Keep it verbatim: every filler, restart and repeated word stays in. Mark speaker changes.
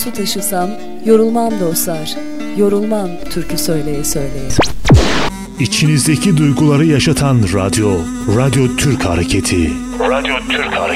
Speaker 1: su taşısam, yorulmam dostlar, yorulmam türkü söyleye söyleye.
Speaker 2: İçinizdeki duyguları yaşatan radyo, Radyo Türk Hareketi. Radyo Türk Hareketi.